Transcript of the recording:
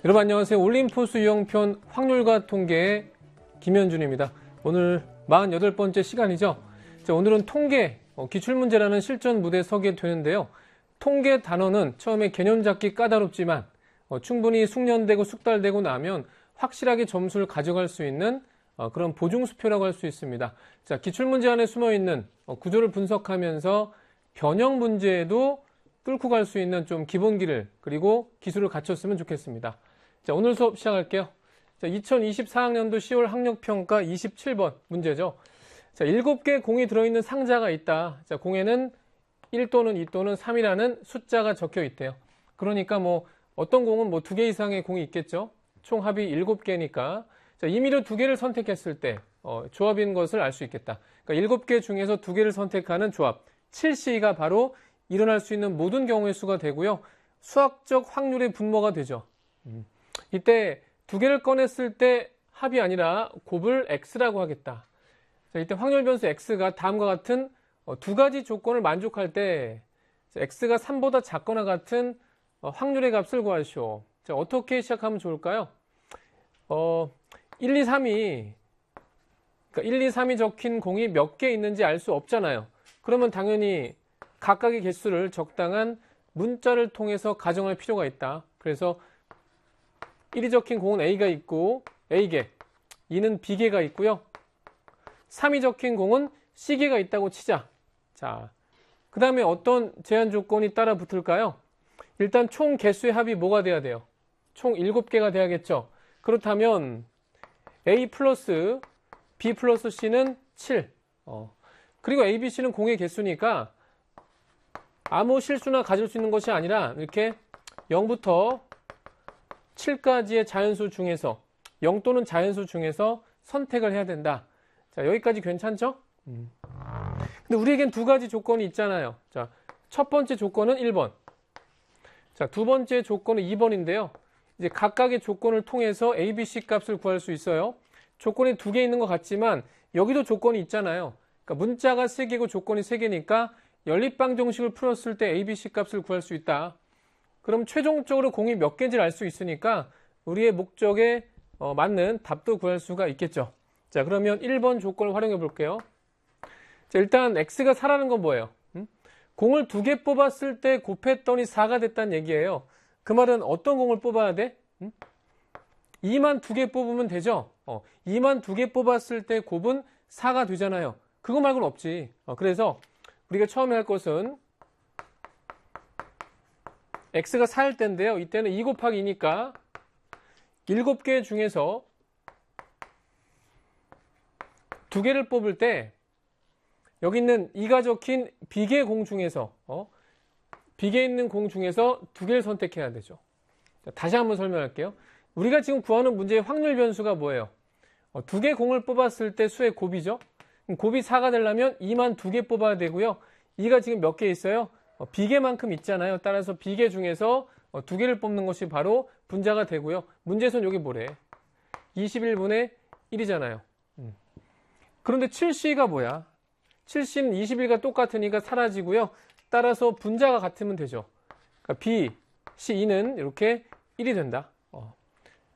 여러분 안녕하세요. 올림포스 유형편 확률과 통계의 김현준입니다. 오늘 48번째 시간이죠. 자, 오늘은 통계, 기출문제라는 실전 무대에 서게 되는데요. 통계 단어는 처음에 개념 잡기 까다롭지만 충분히 숙련되고 숙달되고 나면 확실하게 점수를 가져갈 수 있는 그런 보증수표라고 할 수 있습니다. 자, 기출문제 안에 숨어있는 구조를 분석하면서 변형 문제에도 뚫고 갈 수 있는 좀 기본기를 그리고 기술을 갖췄으면 좋겠습니다. 자, 오늘 수업 시작할게요. 자, 2024학년도 10월 학력평가 27번 문제죠. 자, 7개 공이 들어있는 상자가 있다. 자, 공에는 1 또는 2 또는 3이라는 숫자가 적혀 있대요. 그러니까 어떤 공은 2개 이상의 공이 있겠죠. 총 합이 7개니까. 자, 임의로 2개를 선택했을 때 조합인 것을 알 수 있겠다. 그러니까 7개 중에서 2개를 선택하는 조합 7C가 바로 일어날 수 있는 모든 경우의 수가 되고요. 수학적 확률의 분모가 되죠. 이때 2개를 꺼냈을 때 합이 아니라 곱을 x라고 하겠다. 자, 이때 확률 변수 x가 다음과 같은 2가지 조건을 만족할 때 x가 3보다 작거나 같은 확률의 값을 구하시오. 자, 어떻게 시작하면 좋을까요? 1, 2, 3이 그러니까 1, 2, 3이 적힌 공이 몇 개 있는지 알 수 없잖아요. 그러면 당연히 각각의 개수를 적당한 문자를 통해서 가정할 필요가 있다. 그래서 1이 적힌 공은 A가 있고 A개, 2는 B개가 있고요. 3이 적힌 공은 C개가 있다고 치자. 자, 그 다음에 어떤 제한 조건이 따라 붙을까요? 일단 총 개수의 합이 뭐가 돼야 돼요? 총 7개가 돼야겠죠. 그렇다면 A 플러스 B 플러스 C는 7. 그리고 A, B, C는 공의 개수니까 아무 실수나 가질 수 있는 것이 아니라 이렇게 0부터 7까지의 자연수 중에서 0 또는 자연수 중에서 선택을 해야 된다. 자, 여기까지 괜찮죠? 근데 우리에겐 2가지 조건이 있잖아요. 자, 첫 번째 조건은 1번. 자, 두 번째 조건은 2번인데요. 이제 각각의 조건을 통해서 A, B, C 값을 구할 수 있어요. 조건이 2개 있는 것 같지만 여기도 조건이 있잖아요. 그러니까 문자가 3개고 조건이 3개니까 연립방정식을 풀었을 때 A, B, C 값을 구할 수 있다. 그럼 최종적으로 공이 몇 개인지를 알 수 있으니까 우리의 목적에 맞는 답도 구할 수가 있겠죠. 자, 그러면 1번 조건을 활용해 볼게요. 자, 일단 x가 4라는 건 뭐예요? 공을 2개 뽑았을 때 곱했더니 4가 됐다는 얘기예요. 그 말은 어떤 공을 뽑아야 돼? 2만 2개 뽑으면 되죠. 2만 2개 뽑았을 때 곱은 4가 되잖아요. 그거 말고는 없지. 그래서 우리가 처음에 할 것은 x가 4일 때인데요. 이때는 2 곱하기 2니까 7개 중에서 2개를 뽑을 때 여기 있는 2가 적힌 B개 공 중에서 B개 있는 공 중에서 2개를 선택해야 되죠. 자, 다시 한번 설명할게요. 우리가 지금 구하는 문제의 확률 변수가 뭐예요? 2개 공을 뽑았을 때 수의 곱이죠. 그럼 곱이 4가 되려면 2만 2개 뽑아야 되고요. 2가 지금 몇 개 있어요? B개만큼 있잖아요. 따라서 B개 중에서 2개를 뽑는 것이 바로 분자가 되고요. 문제에서는 여기 뭐래? 21분의 1이잖아요. 그런데 7C가 뭐야? 7C는 21과 똑같으니까 사라지고요. 따라서 분자가 같으면 되죠. 그러니까 B, C, 2는 이렇게 1이 된다.